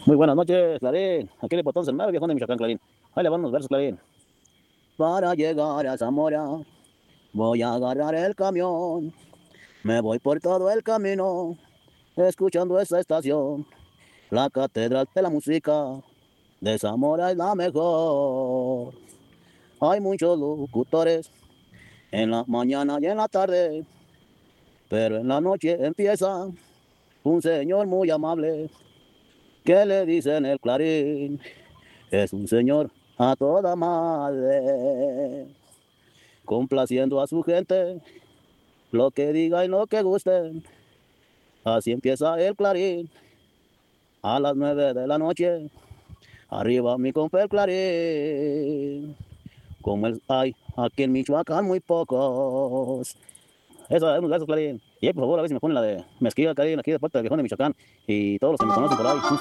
Muy buenas noches, Clarín. Aquí de Potón, el mar, viejón de Michoacán, Clarín. Ahí le van unos versos, Clarín. Para llegar a Zamora, voy a agarrar el camión. Me voy por todo el camino, escuchando esa estación. La catedral de la música de Zamora es la mejor. Hay muchos locutores en la mañana y en la tarde, pero en la noche empieza un señor muy amable que le dice en el Clarín. Es un señor a toda madre, complaciendo a su gente, lo que diga y lo que guste. Así empieza el Clarín, a las 9 de la noche. Arriba mi compa el Clarín, como el hay aquí en Michoacán muy pocos. Eso es unos versos, Clarín. Y por favor, a ver si me ponen la de Mezquilla, Clarín, aquí de parte del viejón de Michoacán. Y todos los que me conocen por ahí.